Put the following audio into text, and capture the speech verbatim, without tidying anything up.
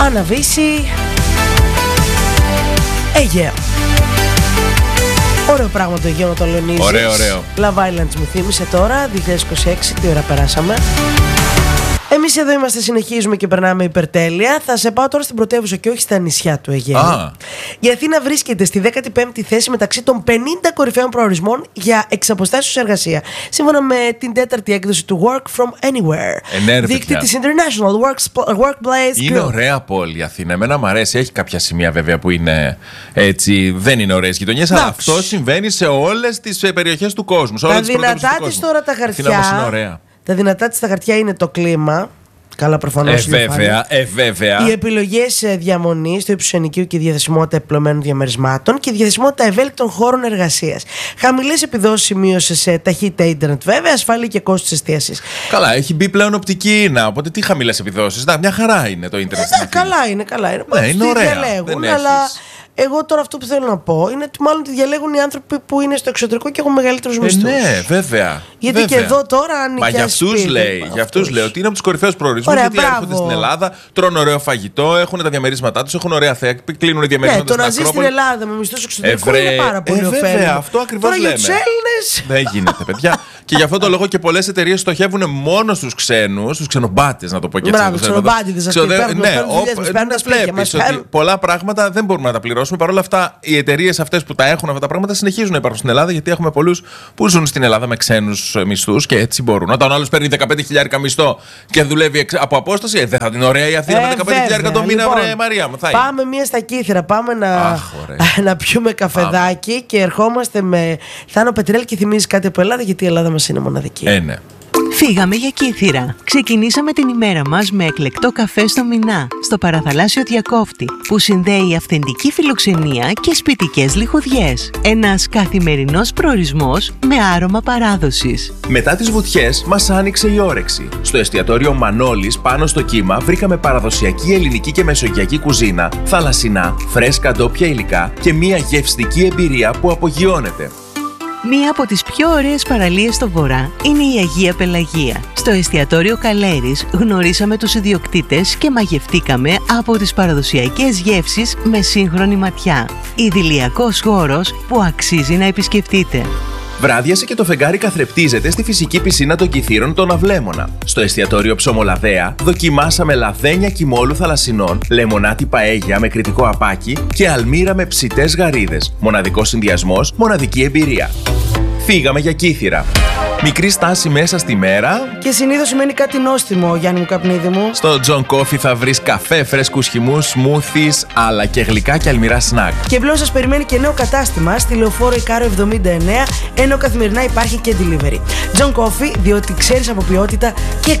Αναβήσει Αιγαίο. Ωραίο πράγμα το Αιγαίο να το λονίζεις. Ωραίο, ωραίο. Love Islands μου θύμισε τώρα, δύο χιλιάδες είκοσι έξι, τι ώρα περάσαμε. Εμείς εδώ είμαστε, συνεχίζουμε και περνάμε υπερτέλεια. Θα σε πάω τώρα στην πρωτεύουσα και όχι στα νησιά του Αιγαίου. Ah. Η Αθήνα βρίσκεται στη δέκατη πέμπτη θέση μεταξύ των πενήντα κορυφαίων προορισμών για εξαποστάσεως εργασία. Σύμφωνα με την τέταρτη έκδοση του Work From Anywhere. Ε, ναι, δείκτη της International Workplace. Είναι ωραία πόλη η Αθήνα. Εμένα μου αρέσει. Έχει κάποια σημεία βέβαια που είναι έτσι, δεν είναι ωραίες γειτονιές, αλλά αυτό συμβαίνει σε όλες τις περιοχές του κόσμου. Σε τα δυνατά της τώρα τα χαρτιά. Τα δυνατά της στα χαρτιά είναι το κλίμα. Καλά, προφανώς. Ε, βέβαια, ε, βέβαια. Οι επιλογές διαμονής, το ύψος του ενοικίου και η διαθεσιμότητα επιπλωμένων διαμερισμάτων και η διαθεσιμότητα ευέλικτων χώρων εργασίας. Χαμηλές επιδόσεις σημείωσε σε ταχύτητα ίντερνετ, βέβαια, ασφάλεια και κόστος εστίασης. Καλά, έχει μπει πλέον οπτική ίνα. Οπότε τι χαμηλές επιδόσεις. Να, μια χαρά είναι το ίντερνετ. Ε, καλά είναι, καλά είναι. Ναι, είναι ωραία. Διαλέγουν, αλλά εγώ τώρα αυτό που θέλω να πω είναι ότι μάλλον τη διαλέγουν οι άνθρωποι που είναι στο εξωτερικό και έχουν μεγαλύτερους μισθούς. Ε, ναι, βέβαια. Γιατί βέβαια. και εδώ τώρα αν Μα για αυτούς λέει, για αυτούς λέει ότι είναι από τους κορυφαίους προορισμούς. Γιατί μπράβο. Έρχονται στην Ελλάδα, τρώνε ωραίο φαγητό, έχουν τα διαμερίσματά τους, έχουν ωραία θέα, κλείνουν διαμερίσματα. Ναι, το να ζει στην Ελλάδα με μισθούς εξωτερικού είναι πάρα πολύ ε, ωφέλιμο. Βέβαια, αυτό ακριβώς τώρα λέμε. Για τους Έλληνες. Δεν γίνεται, παιδιά. Και γι' αυτό το λόγο και πολλές εταιρείες στοχεύουν μόνο στους ξένους, στους ξενομπάτες, να το πω και έτσι. Μπράβο, ξενομπάτηδες αυτοί. Ναι, πολλά πράγματα δεν μπορούμε να τα πληρώσουμε. Παρ' όλα αυτά, οι εταιρείες αυτές που τα έχουν αυτά τα πράγματα συνεχίζουν να υπάρχουν στην Ελλάδα, γιατί έχουμε πολλούς που ζουν στην Ελλάδα με ξένους μισθούς και έτσι μπορούν. Όταν ο άλλος παίρνει δεκαπέντε χιλιάρικα μισθό και δουλεύει από απόσταση, ε, δεν θα την ωραία η Αθήνα ε, με δεκαπέντε χιλιάρικα το μήνα, λοιπόν, βρε Μαρία μου. Θα πάμε μία στα Κύθυρα, πάμε να, Αχ, να πιούμε καφεδάκι πάμε. Και ερχόμαστε με Θάνο Πετρέλ και θυμίζει κάτι από Ελλάδα, γιατί η Ελλάδα μας είναι μοναδική. Ε, ναι. Φύγαμε για Κύθυρα. Ξεκινήσαμε την ημέρα μας με εκλεκτό καφέ στο Μινά, στο παραθαλάσσιο Διακόφτη, που συνδέει αυθεντική φιλοξενία και σπιτικές λιχουδιές. Ένας καθημερινός προορισμός με άρωμα παράδοσης. Μετά τις βουτιές μας άνοιξε η όρεξη. Στο εστιατόριο Μανώλης, πάνω στο κύμα, βρήκαμε παραδοσιακή ελληνική και μεσογειακή κουζίνα, θαλασσινά, φρέσκα ντόπια υλικά και μια γευστική εμπειρία που απογειώνεται. Μία από τις πιο ωραίες παραλίες στο βορρά είναι η Αγία Πελαγία. Στο εστιατόριο Καλέρης γνωρίσαμε τους ιδιοκτήτες και μαγευτήκαμε από τις παραδοσιακές γεύσεις με σύγχρονη ματιά. Ιδηλιακός χώρος που αξίζει να επισκεφτείτε. Βράδιασε και το φεγγάρι καθρεπτίζεται στη φυσική πισίνα των Κιθήρων των Αυλέμωνα. Στο εστιατόριο Ψωμολαδέα δοκιμάσαμε λαδένια κιμόλου θαλασσινών, λεμονάτι παέγια με κριτικό απάκι και αλμύρα με ψητές γαρίδες. Μοναδικός συνδυασμός, μοναδική εμπειρία. Φύγαμε για Κύθυρα. Μικρή στάση μέσα στη μέρα. Και συνήθως σημαίνει κάτι νόστιμο, Γιάννη μου καπνίδι μου. Στο John Coffee θα βρεις καφέ, φρέσκους χυμούς, σμούθις, αλλά και γλυκά και αλμυρά σνακ. Και πλέον σας περιμένει και νέο κατάστημα στη Λεωφόρο Ικάρο εβδομήντα εννέα, ενώ καθημερινά υπάρχει και delivery. John Coffee, διότι ξέρεις από ποιότητα και